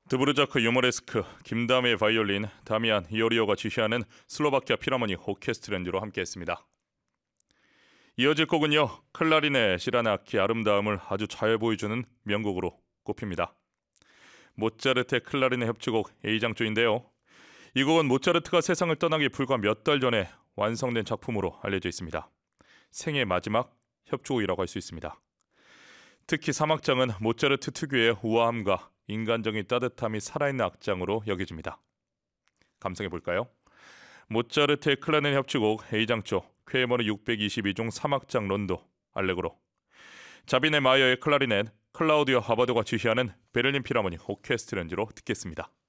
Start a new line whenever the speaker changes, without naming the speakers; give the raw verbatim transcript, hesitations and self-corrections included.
드보르자크 유머레스크, 김다미의 바이올린, 다미안 이오리오가 지휘하는 슬로바키아 필하모닉 오케스트랜드로 함께했습니다. 이어질 곡은요, 클라리넷이라는 악기 아름다움을 아주 잘 보여주는 명곡으로 꼽힙니다. 모차르트의 클라리넷 협주곡 A장조인데요. 이 곡은 모차르트가 세상을 떠나기 불과 몇 달 전에 완성된 작품으로 알려져 있습니다. 생애 마지막 협주곡이라고 할 수 있습니다. 특히 삼 악장은 모차르트 특유의 우아함과 인간적인 따뜻함이 살아있는 악장으로 여겨집니다. 감상해 볼까요? 모차르트의 클라리넷 협주곡 A장조, 쾌해번호 육백이십이 중 삼 악장 론도, 알레그로. 자비네 마이어의 클라리넷, 클라우디오 하바도가 지휘하는 베를린 필하모닉 오케스트랜드로 듣겠습니다.